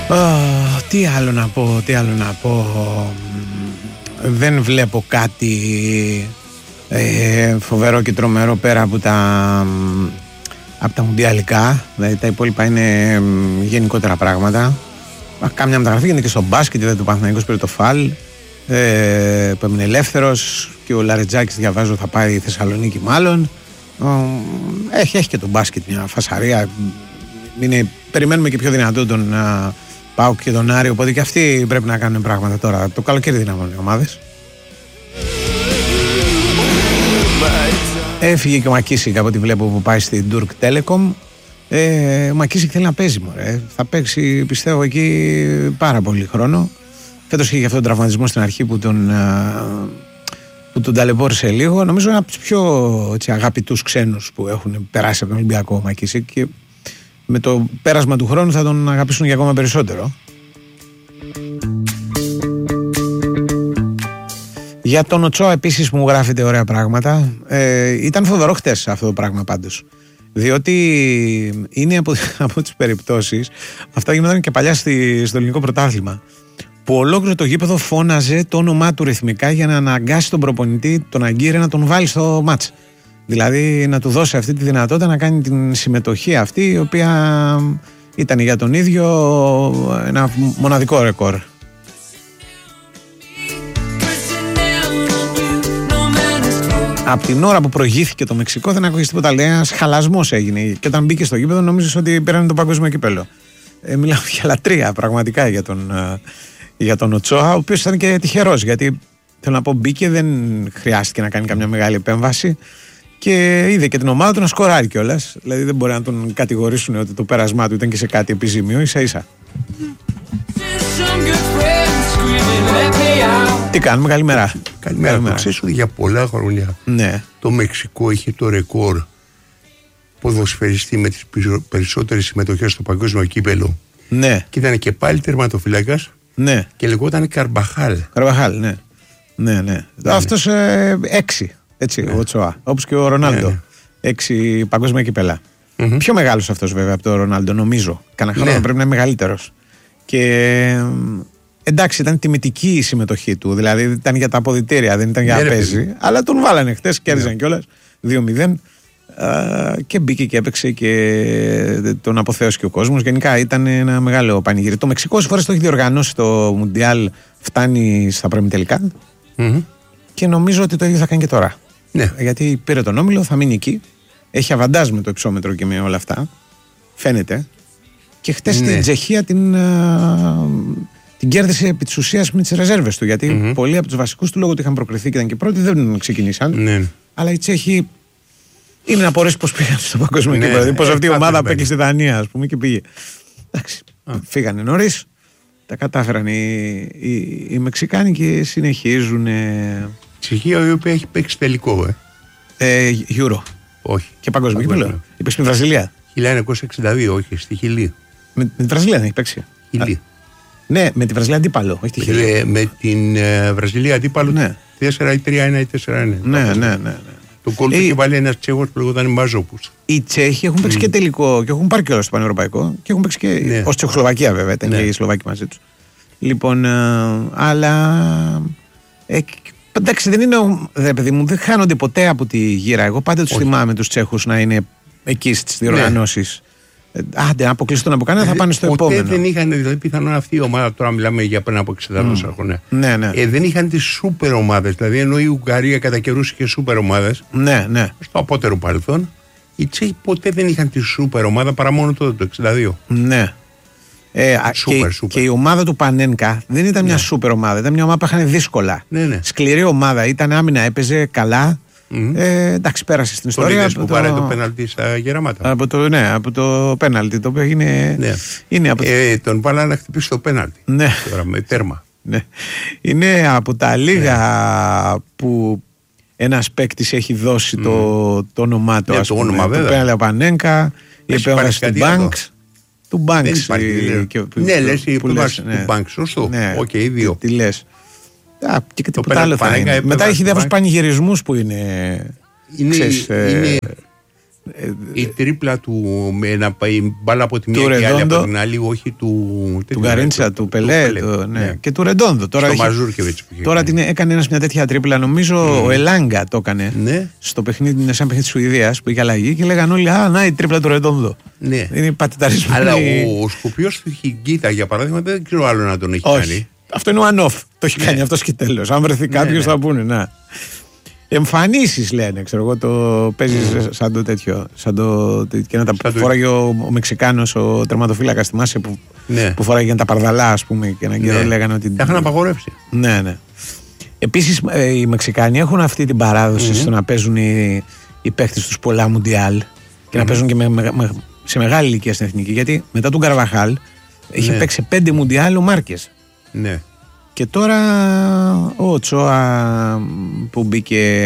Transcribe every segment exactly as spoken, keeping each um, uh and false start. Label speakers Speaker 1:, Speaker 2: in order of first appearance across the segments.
Speaker 1: Oh, τι άλλο να πω, τι άλλο να πω. Δεν βλέπω κάτι ε, φοβερό και τρομερό πέρα από τα, από τα μουντιαλικά. Δηλαδή τα υπόλοιπα είναι ε, γενικότερα πράγματα. Κάμια μεταγραφή γίνεται και στο μπάσκετ, είδατε το Παναθηναϊκός πήρε το φαλ ε, που έμεινε ελεύθερος και ο Λαρετζάκης διαβάζω θα πάει η Θεσσαλονίκη μάλλον. Έχει, έχει και το μπάσκετ μια φασαρία. Είναι, περιμένουμε και πιο δυνατό τον uh, ΠΑΟΚ και τον Άρη, οπότε και αυτοί πρέπει να κάνουν πράγματα τώρα. Το καλοκαίρι δυναμώνουν οι ομάδες. Έφυγε και ο Μακίσικ από ό,τι βλέπω που πάει στην Turk Telecom. Ε, ο Μακίσικ θέλει να παίζει, μωρέ. Θα παίξει πιστεύω εκεί πάρα πολύ χρόνο. Φέτος είχε και αυτόν τον τραυματισμό στην αρχή που τον, uh, που τον ταλαιπώρησε λίγο. Νομίζω είναι από τους πιο έτσι, αγαπητούς ξένους που έχουν περάσει από τον Ολυμπιακό ο Μακίσικ και με το πέρασμα του χρόνου θα τον αγαπήσουν και ακόμα περισσότερο. Για τον Οτσόα επίσης που μου γράφετε ωραία πράγματα. Ε, ήταν φοβερό χτες αυτό το πράγμα πάντως. Διότι είναι από, από τις περιπτώσεις, αυτά γινόταν και παλιά στη, στο ελληνικό πρωτάθλημα, που ολόκληρο το γήπεδο φώναζε το όνομά του ρυθμικά για να αναγκάσει τον προπονητή, τον Αγκύρε, να τον βάλει στο μάτς. Δηλαδή να του δώσει αυτή τη δυνατότητα να κάνει την συμμετοχή αυτή, η οποία ήταν για τον ίδιο ένα μοναδικό ρεκόρ. Από την ώρα που προηγήθηκε το Μεξικό δεν ακούγες τίποτα, λέει, ένας χαλασμός έγινε και όταν μπήκε στο γήπεδο νόμιζες ότι πήραν το παγκόσμιο κύπελο. Ε, μιλάμε για λατρεία πραγματικά για τον, για τον Οτσόα, ο οποίος ήταν και τυχερός, γιατί θέλω να πω μπήκε, δεν χρειάστηκε να κάνει καμιά μεγάλη επέμβαση και είδε και την ομάδα του να σκοράρει κιόλας. Δηλαδή δεν μπορεί να τον κατηγορήσουν ότι το πέρασμά του ήταν και σε κάτι επιζήμιο, ίσα ίσα. Τι κάνουμε, καλημέρα.
Speaker 2: Καλημέρα. καλημέρα. Το ξέρεις ότι για πολλά χρόνια
Speaker 1: ναι.
Speaker 2: το Μεξικό είχε το ρεκόρ ποδοσφαιριστή με τις περισσότερες συμμετοχές στο παγκόσμιο κύπελο.
Speaker 1: Ναι.
Speaker 2: Και ήταν και πάλι τερματοφύλακας.
Speaker 1: Ναι.
Speaker 2: Και λεγόταν Καρμπαχάλ.
Speaker 1: Καρμπαχάλ, ναι. Ναι, ναι. ναι. Αυτός ε, έξι. Έτσι, ναι. Ο Οτσόα. Όπως και ο Ρονάλντο. Ναι, ναι. Έξι παγκόσμια κύπελα. Mm-hmm. Πιο μεγάλος αυτός βέβαια από τον Ρονάλντο, νομίζω. Κανένα χρόνο ναι. πρέπει να είναι μεγαλύτερος. Και εντάξει, ήταν τιμητική η συμμετοχή του. Δηλαδή ήταν για τα αποδυτήρια, δεν ήταν για να παίζει. Αλλά τον βάλανε χτες, κέρδισαν ναι. κιόλας δύο μηδέν. Uh, και μπήκε και έπαιξε και τον αποθέωσε και ο κόσμος. Γενικά ήταν ένα μεγάλο πανηγύρι. Το Μεξικό όσες φορές το έχει διοργανώσει το Μουντιάλ, φτάνει στα προημιτελικά mm-hmm. και νομίζω ότι το ίδιο θα κάνει και τώρα. Ναι. Γιατί πήρε τον όμιλο, θα μείνει εκεί. Έχει αβαντάζ με το υψόμετρο και με όλα αυτά. Φαίνεται. Και χτες ναι. στην Τσεχία την, uh, την κέρδισε επί της ουσίας με τις ρεζέρβες του. Γιατί mm-hmm. πολλοί από τους βασικούς του λόγω ότι είχαν προκριθεί και ήταν και πρώτοι δεν ξεκινήσαν. Ναι. Αλλά οι Τσέχοι είναι να απορρέσει πώς πήγαν στο παγκόσμιο ναι, κύπελλο. Ναι, πώς αυτή η ομάδα απέκλεισε στη Δανία, ας πούμε, και πήγε. Εντάξει. Α. Φύγανε νωρίς. Τα κατάφεραν οι, οι, οι Μεξικάνοι και συνεχίζουν. Ε...
Speaker 2: Τσεχία η οποία έχει παίξει τελικό, ε.
Speaker 1: ε Euro.
Speaker 2: Όχι.
Speaker 1: Και παγκόσμιο κύπελλο. Είπες με Βραζιλία.
Speaker 2: χίλια εννιακόσια εξήντα δύο, όχι, στη Χιλή.
Speaker 1: Με, με τη Βραζιλία δεν έχει παίξει.
Speaker 2: Χιλή.
Speaker 1: Ναι, με τη Βραζιλία αντίπαλο. Όχι τη Χιλή.
Speaker 2: Ε, με την ε, Βραζιλία αντίπαλο. Ναι. τέσσερα τρία ένα ή τέσσερα ένα.
Speaker 1: Ναι, ναι, ναι. ναι.
Speaker 2: Το κόλ του είχε βάλει ένας Τσέχος που λεγόταν Μαζόπους.
Speaker 1: Οι Τσέχοι έχουν παίξει mm. και τελικό και έχουν πάρει και όλα στο πανευρωπαϊκό και έχουν παίξει και. Ναι. Ως Τσεχοσλοβακία βέβαια, ήταν ναι. και οι Σλοβάκοι μαζί τους. Λοιπόν, ε, αλλά. Ε, εντάξει, δεν είναι. Δε, παιδί μου, δεν χάνονται ποτέ από τη γύρα. Εγώ πάντα τους θυμάμαι τους Τσέχους να είναι εκεί στις διοργανώσεις. Ναι. Άντε, αν αποκλειστούν από κανένα θα πάνε στο
Speaker 2: ποτέ
Speaker 1: επόμενο.
Speaker 2: Δεν είχαν, δηλαδή πιθανόν αυτή η ομάδα, τώρα μιλάμε για πριν από εξήντα mm. χρόνια.
Speaker 1: Ναι, ναι.
Speaker 2: Ε, δεν είχαν τις σούπερ ομάδες. Δηλαδή, ενώ η Ουγγαρία κατά καιρούς είχε σούπερ ομάδες.
Speaker 1: Ναι, ναι.
Speaker 2: Στο απότερο παρελθόν, οι Τσέχοι ποτέ δεν είχαν τη σούπερ ομάδα παρά μόνο τότε το εξήντα δύο.
Speaker 1: Ναι. Ε, super, και, super. και η ομάδα του Πανένκα δεν ήταν ναι. μια σούπερ ομάδα. Ήταν μια ομάδα που είχαν δύσκολα.
Speaker 2: Ναι, ναι.
Speaker 1: Σκληρή ομάδα. Ήταν άμυνα, έπαιζε καλά. Mm-hmm. Ε, εντάξει, πέρασε στην
Speaker 2: το
Speaker 1: ιστορία.
Speaker 2: Που το... πάρε το πέναλτι στα γεράματα.
Speaker 1: Από το, ναι, από το πέναλτι. Το οποίο είναι.
Speaker 2: Ναι.
Speaker 1: είναι από...
Speaker 2: ε, τον βάλα να χτυπήσει το πέναλτι.
Speaker 1: Ναι.
Speaker 2: Τώρα με τέρμα.
Speaker 1: Ναι. Είναι από τα λίγα ναι. που ένας παίκτης έχει δώσει mm. το, το όνομά του.
Speaker 2: Ναι,
Speaker 1: ας
Speaker 2: το
Speaker 1: πούμε.
Speaker 2: όνομα βέβαια.
Speaker 1: Το πέναλτι Πανένκα, η επέμβαση του Μπάνξ. Του Μπάνξ.
Speaker 2: Ναι, λες η επέμβαση του Μπάνξ. Σωστό. Οκ, οι δύο.
Speaker 1: Τι λες. Α, και τίποτα άλλο θα είναι. Μετά έχει διάφορους πανηγυρισμούς που είναι.
Speaker 2: Είναι, ξέρεις, είναι, Η τρίπλα του με να πάει μπάλα από τη μία και άλλη από την άλλη, όχι του.
Speaker 1: Του Γκαρίντσα, του Πελέ. Ναι. Και του Ρεντόνδο. Τώρα,
Speaker 2: έχει,
Speaker 1: τώρα την, έκανε ένας μια τέτοια τρίπλα, νομίζω mm. ο Ελάγκα το έκανε. Ναι. Στο παιχνίδι, σαν παιχνίδι της Σουηδίας που είχε αλλαγή και λέγανε όλοι, α, να η τρίπλα του Ρεντόνδο. Ναι. Είναι πατηταρισμό.
Speaker 2: Αλλά ο, ο Σκοπιός του Χιγκίτα, για παράδειγμα, δεν ξέρω άλλο να τον έχει
Speaker 1: όχι.
Speaker 2: κάνει.
Speaker 1: Αυτό είναι ο one-off. Το έχει ναι. κάνει αυτό και τέλος. Αν βρεθεί κάποιος ναι, ναι. θα πούνε, να. Εμφανίσεις λένε, ξέρω εγώ, το παίζει mm. σαν το τέτοιο. Σαν το, και να τα σαν φοράγε το... ο, ο Μεξικάνος, ο τερματοφύλακας, θυμάσαι που, ναι. που φοράγε τα παρδαλά, ας πούμε, και έναν καιρό ναι. λέγανε ότι.
Speaker 2: Τα είχαν απαγορεύσει.
Speaker 1: Ναι, ναι. Επίσης, ε, οι Μεξικάνοι έχουν αυτή την παράδοση mm-hmm. στο να παίζουν οι, οι παίχτες τους πολλά μουντιάλ και mm-hmm. να παίζουν και με, με, με, σε μεγάλη ηλικία στην εθνική. Γιατί μετά τον Καρβαχάλ είχε ναι. παίξει πέντε μουντιάλ ο Μάρκες.
Speaker 2: Ναι.
Speaker 1: Και τώρα ο Τσόα που μπήκε,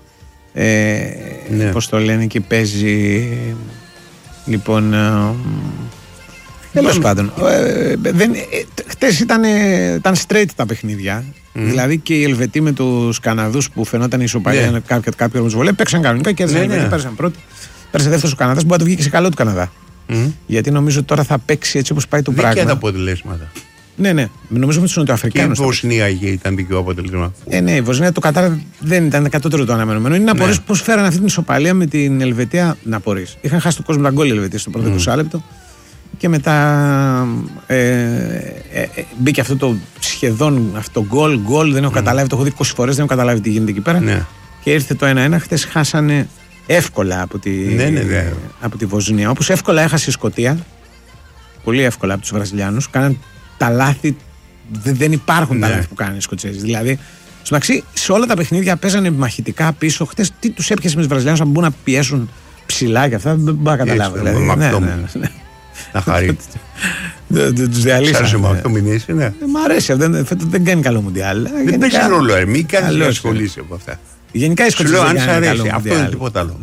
Speaker 1: ε, ναι. πώς το λένε, και παίζει, λοιπόν, ε, τέλος πάντων, ε, δεν, ε, χτες ήταν, ήταν straight τα παιχνίδια, mm. δηλαδή και οι Ελβετοί με τους Καναδούς που φαινόταν η ισοπαλία, ναι. κάποιο, κάποιο όμως βολέ, παίξαν κανονικά και έδωσαν, ναι, ναι. πέρασαν πρώτοι, πέρασε δεύτερος ο Καναδάς που θα του βγήκε σε καλό του Καναδά. Mm. Γιατί νομίζω τώρα θα παίξει έτσι όπως πάει το πράγμα.
Speaker 2: Δίκαια τα αποτελέσματα.
Speaker 1: Ναι, ναι. Νομίζω με τους Νοτιοαφρικάνους.
Speaker 2: Και η Βοσνία ήταν δίκαιο αποτέλεσμα.
Speaker 1: Ε, ναι, η Βοσνία το Κατάρ δεν ήταν κατώτερο το αναμενόμενο. Είναι να απορρείς ναι. πώς φέραν αυτή την ισοπαλία με την Ελβετία. Να απορρείς. Είχαν χάσει το κόσμο τα γκολ η Ελβετία στο πρώτο είκοσι λεπτό. Και μετά ε, ε, ε, μπήκε αυτό το σχεδόν αυτό γκολ. Γκολ δεν έχω mm. καταλάβει. Το έχω δει είκοσι φορές, δεν έχω καταλάβει τι γίνεται εκεί πέρα. Ναι. Και ήρθε το ένα ένα. Χτες χάσανε εύκολα από τη, ναι, ναι, ναι. από τη Βοσνία. Όπως εύκολα έχασε η Σκωτία. Πολύ εύκολα από τους Βραζιλιάνους. Κάναν τα λάθη, δεν υπάρχουν ναι. τα λάθη που κάνουν οι Σκοτσέζοι. Δηλαδή, στο μεταξύ, σε όλα τα παιχνίδια παίζανε μαχητικά πίσω. Χτες τι τους έπιασε με τους Βραζιλιάνους να μπουν να πιέσουν ψηλά και αυτά, δεν μπορώ να καταλάβω.
Speaker 2: Έτσι, δηλαδή, ναι, ναι, ναι, ναι. Να χαρεί.
Speaker 1: Τους διαλύσανε.
Speaker 2: Σ' άρεσε με αυτό μηνύσει, ναι.
Speaker 1: Μ' αρέσει, δεν κάνει καλό μουντιάλ.
Speaker 2: Δεν παίζει ρόλο, ε, μην κάνεις να ασχολείσαι από αυτά.
Speaker 1: Γενικά οι Σκοτσέζοι δεν κάνουν καλό μουντιάλ.
Speaker 2: Αυτό είναι τίποτα άλλο.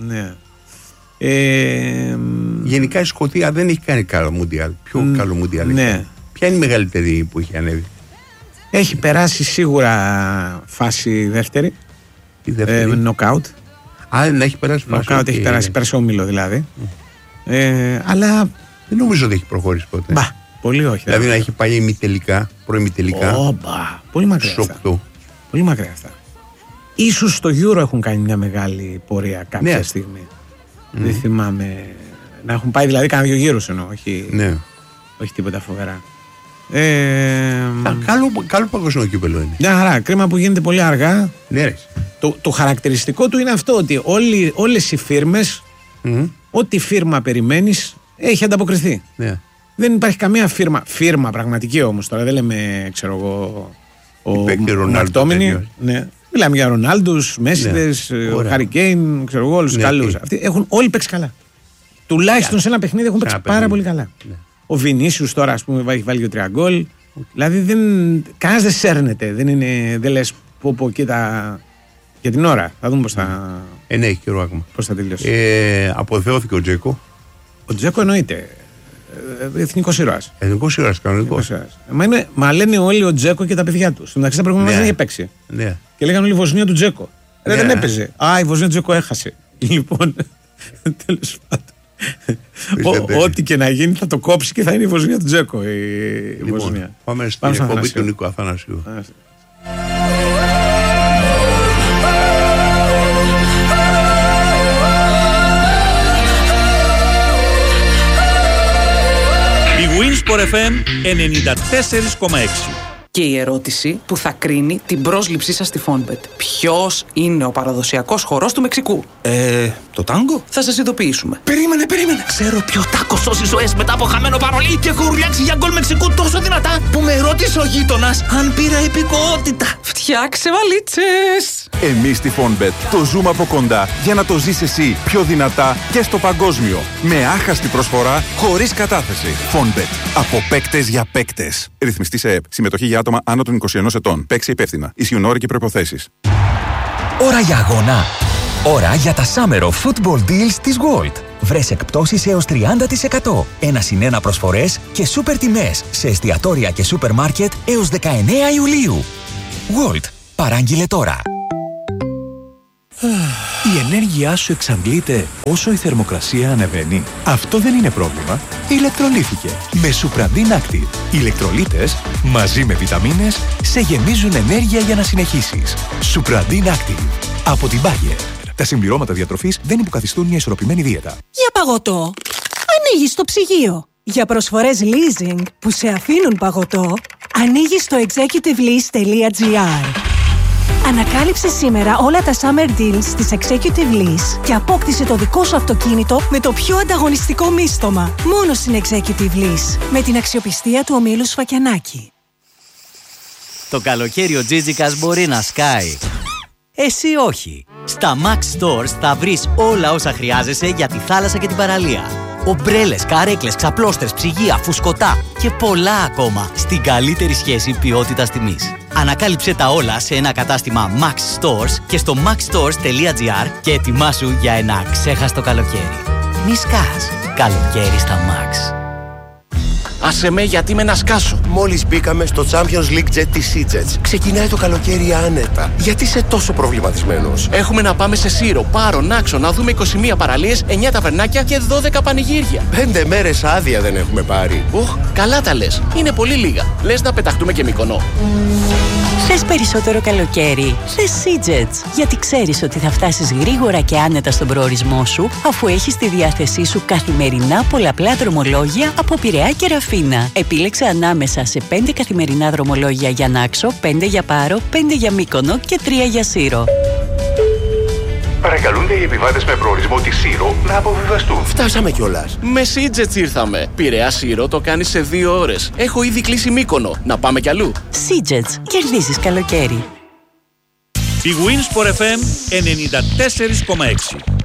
Speaker 2: Γενικά η Σκωτία δεν έχει κάνει καλό μουντιάλ. Πιο καλό μουντιάλ. Ποια είναι η μεγαλύτερη που έχει ανέβει?
Speaker 1: Έχει περάσει σίγουρα φάση δεύτερη.
Speaker 2: Η δεύτερη.
Speaker 1: Ε, knockout.
Speaker 2: Α, δεν έχει περάσει φάση.
Speaker 1: Knockout έχει περάσει, πέρασε όμιλο δηλαδή. Mm. Ε, αλλά.
Speaker 2: Δεν νομίζω ότι έχει προχωρήσει ποτέ.
Speaker 1: Μπα, πολύ όχι.
Speaker 2: Δηλαδή να έχει πάει ημιτελικά, προημιτελικά.
Speaker 1: Όμπα, πολύ μακριά αυτά. Πολύ μακριά αυτά. Ίσως στο Euro έχουν κάνει μια μεγάλη πορεία κάποια ναι. στιγμή. Mm. Δεν θυμάμαι. Να έχουν πάει δηλαδή κάνα δύο γύρους εννοώ. Όχι,
Speaker 2: ναι.
Speaker 1: όχι τίποτα φοβερά. Ε,
Speaker 2: Α, καλό, καλό παγκόσμιο κύπελλο είναι.
Speaker 1: Μια χαρά. Κρίμα που γίνεται πολύ αργά.
Speaker 2: Ναι,
Speaker 1: το, το χαρακτηριστικό του είναι αυτό ότι όλοι, όλες οι φίρμες, mm. ό,τι φίρμα περιμένεις, έχει ανταποκριθεί.
Speaker 2: Ναι.
Speaker 1: Δεν υπάρχει καμία φίρμα. Φίρμα πραγματική όμως τώρα. Δεν λέμε, ξέρω εγώ, ο Μακτόμινι. Ναι. Μιλάμε για Ρονάλντους, Μέσιδες, ο Χάρι Κέιν, ξέρω εγώ, όλους τους ναι, καλούς. Ναι. Αυτοί έχουν όλοι παίξει καλά. Τουλάχιστον yeah. σε ένα παιχνίδι έχουν παίξει πάρα πολύ καλά. Ναι. Ο Βινίσιους τώρα, ας πούμε, έχει βάλει και τρία γκολ. Okay. Δηλαδή, δεν, κανένας δεν σέρνεται. Δεν, είναι, δεν λες πω πω κοίτα για την ώρα. Θα δούμε πώς θα...
Speaker 2: Ε, ναι, έχει καιρό ακόμα.
Speaker 1: Πώς θα τελειώσει.
Speaker 2: Ε, αποθεώθηκε ο Τζέκο.
Speaker 1: Ο Τζέκο εννοείται. Εθνικός ήρωας.
Speaker 2: Εθνικός ήρωας, κανονικός.
Speaker 1: Μα, είναι, μα λένε όλοι ο Τζέκο και τα παιδιά του. Στην μεταξύ τα προηγούμενα δεν είχε παίξει.
Speaker 2: Ναι. Και
Speaker 1: λέγανε όλοι η Βοσνία του Τζέκο. Ναι. Δεν έπαιζε. Α, η Βοσνία του Τζέκο έχασε. Λοιπόν, τέλος πάντων. Ό,τι και να γίνει θα το κόψει και θα είναι η Βοσνία του Τζέκο. Η
Speaker 2: λοιπόν, Βοσνία. Πάμε στην εκπομπή του Νίκου Αθανασίου.
Speaker 3: Winsport εφ εμ ενενήντα τέσσερα κόμμα έξι.
Speaker 4: Και η ερώτηση που θα κρίνει την πρόσληψή σας στη Fonbet. Ποιος είναι ο παραδοσιακός χορός του Μεξικού?
Speaker 5: Ε, το τάγκο?
Speaker 4: Θα σας ειδοποιήσουμε.
Speaker 5: Περίμενε, περίμενε.
Speaker 4: Ξέρω ποιο τάκο σώσει ζωές μετά από χαμένο παρολί και έχω ουρλιάξει για γκολ Μεξικού τόσο δυνατά που με ρώτησε ο γείτονας αν πήρα υπηκότητα. Φτιάξε βαλίτσες.
Speaker 6: Εμείς στη Fonbet το ζούμε από κοντά για να το ζεις εσύ πιο δυνατά και στο παγκόσμιο. Με άχαστη προσφορά, χωρίς κατάθεση. Fonbet. Από παίκτες για παίκτες. Ρυθμιστή σε ΕΠ. Συμμετοχή για άτομα άνω των είκοσι ενός ετών. Παίξε υπεύθυνα. Ισχύουν όροι και προϋποθέσεις.
Speaker 7: Ώρα για αγώνα. Ώρα για τα Summer of Football Deals της Gold. Βρες εκπτώσεις έως τριάντα τοις εκατό. Ένα συν ένα προσφορές και σούπερ τιμές σε εστιατόρια και σούπερ μάρκετ έως δεκαεννέα Ιουλίου. Gold. Παράγγειλε τώρα.
Speaker 8: Η ενέργειά σου εξαντλείται όσο η θερμοκρασία ανεβαίνει. Αυτό δεν είναι πρόβλημα. Ηλεκτρολήθηκε με Supradin Active. Οι ηλεκτρολίτες μαζί με βιταμίνες σε γεμίζουν ενέργεια για να συνεχίσεις. Supradin Active από την Bayer. Τα συμπληρώματα διατροφής δεν υποκαθιστούν μια ισορροπημένη δίαιτα.
Speaker 9: Για παγωτό, ανοίγεις το ψυγείο. Για προσφορές leasing που σε αφήνουν παγωτό, ανοίγεις το executivelease τελεία gr. Ανακάλυψε σήμερα όλα τα summer deals της Executive Lease και απόκτησε το δικό σου αυτοκίνητο με το πιο ανταγωνιστικό μίστομα. Μόνο στην Executive Lease, με την αξιοπιστία του ομίλου Σφακιανάκη.
Speaker 10: Το καλοκαίρι ο Τζίτζικας μπορεί να σκάει. Εσύ όχι. Στα Max Stores θα βρεις όλα όσα χρειάζεσαι για τη θάλασσα και την παραλία. Ομπρέλες, καρέκλες, ξαπλώστρες, ψυγεία, φουσκωτά και πολλά ακόμα στην καλύτερη σχέση ποιότητας-τιμής. Ανακάλυψε τα όλα σε ένα κατάστημα Max Stores και στο maxstores τελεία gr και ετοιμάσου για ένα ξέχαστο καλοκαίρι. Μη σκάς. Καλοκαίρι στα Max.
Speaker 11: Άσε με γιατί με να σκάσω. Μόλις μπήκαμε στο Champions League Jet της SeaJets. Ξεκινάει το καλοκαίρι άνετα. Γιατί είσαι τόσο προβληματισμένος?
Speaker 5: Έχουμε να πάμε σε Σύρο, Πάρο, Νάξο, να δούμε είκοσι μία παραλίες, εννιά ταβερνάκια και δώδεκα πανηγύρια.
Speaker 11: Πέντε μέρες άδεια δεν έχουμε πάρει.
Speaker 5: Οχ, καλά τα λες. Είναι πολύ λίγα. Λες να πεταχτούμε και Μυκονό.
Speaker 12: Θες περισσότερο καλοκαίρι? Θες SeaJets. Γιατί ξέρεις ότι θα φτάσεις γρήγορα και άνετα στον προορισμό σου, αφού έχεις στη διάθεσή σου καθημερινά πολλαπλά δρομολόγια από Πειραιά και Ραφίνα. Επίλεξε ανάμεσα σε πέντε καθημερινά δρομολόγια για Νάξο, πέντε για Πάρο, πέντε για Μύκονο και τρία για Σύρο.
Speaker 13: Παρακαλούνται οι επιβάτες με προορισμό τη Σύρο να αποβιβαστούν.
Speaker 11: Φτάσαμε κιόλας.
Speaker 5: Με SeaJets ήρθαμε. Πειραιά Σύρο το κάνεις σε δύο ώρες. Έχω ήδη κλείσει Μύκονο. Να πάμε κι αλλού.
Speaker 12: SeaJets. Κερδίζεις καλοκαίρι.
Speaker 3: Η Winsport εφ εμ ενενήντα τέσσερα κόμμα έξι.